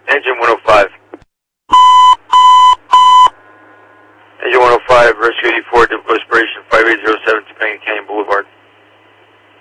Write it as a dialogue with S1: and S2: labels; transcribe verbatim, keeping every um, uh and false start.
S1: Engine one oh five. Engine one oh five, Rescue eighty-four, Difficult Aspiration, five eight zero seven, Topanga Canyon Boulevard.